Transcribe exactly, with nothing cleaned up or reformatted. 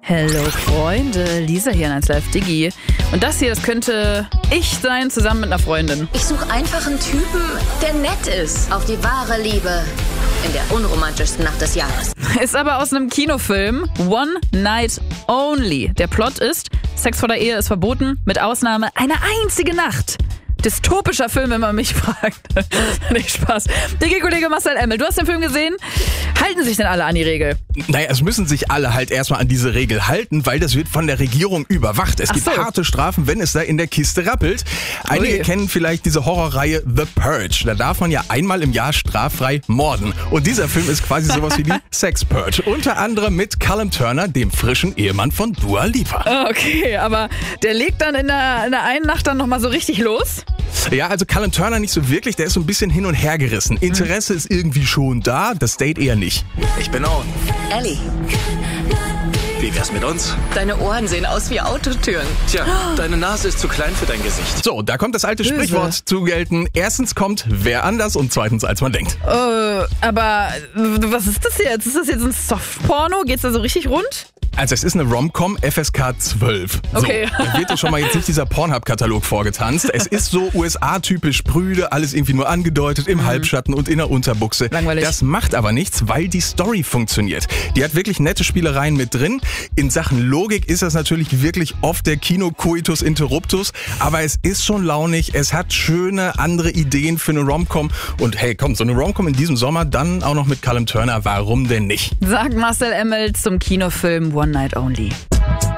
Hallo Freunde, Lisa hier in eins Live Digi. Und das hier, das könnte ich sein, zusammen mit einer Freundin. Ich suche einfach einen Typen, der nett ist. Auf die wahre Liebe in der unromantischsten Nacht des Jahres. Ist aber aus einem Kinofilm, One Night Only. Der Plot ist, Sex vor der Ehe ist verboten, mit Ausnahme einer einzigen Nacht. Dystopischer Film, wenn man mich fragt. Nicht Spaß. Digi-Kollege Marcel Emmel, du hast den Film gesehen. Halten sich denn alle an die Regel? Naja, es müssen sich alle halt erstmal an diese Regel halten, weil das wird von der Regierung überwacht. Es Ach gibt so. harte Strafen, wenn es da in der Kiste rappelt. Einige Ui. kennen vielleicht diese Horrorreihe The Purge. Da darf man ja einmal im Jahr straffrei morden. Und dieser Film ist quasi sowas wie die Sex Purge. Unter anderem mit Callum Turner, dem frischen Ehemann von Dua Lipa. Okay, aber der legt dann in der, in der einen Nacht dann nochmal so richtig los? Ja, also Callum Turner nicht so wirklich, der ist so ein bisschen hin und her gerissen. Interesse ist irgendwie schon da, das Date eher nicht. Ich bin Owen. Ellie, Wie wär's mit uns? deine Ohren sehen aus wie Autotüren. Tja, deine Nase ist zu klein für dein Gesicht. So, da kommt das alte Böse. Sprichwort zu gelten. Erstens kommt wer anders und zweitens als man denkt. Äh, aber was ist das jetzt? Ist das jetzt ein Softporno? Geht's da so richtig rund? Also es ist eine Rom-Com F S K zwölf. So, Okay. da wird dir schon mal jetzt nicht dieser Pornhub-Katalog vorgetanzt. Es ist so U S A-typisch prüde, alles irgendwie nur angedeutet, im Halbschatten und in der Unterbuchse. Langweilig. Das macht aber nichts, weil die Story funktioniert. Die hat wirklich nette Spielereien mit drin. In Sachen Logik ist das natürlich wirklich oft der Kino-Coitus Interruptus, aber es ist schon launig, es hat schöne andere Ideen für eine Rom-Com und hey, komm, so eine Rom-Com in diesem Sommer, dann auch noch mit Callum Turner, warum denn nicht? Sagt Marcel Emmel zum Kinofilm One Night Only.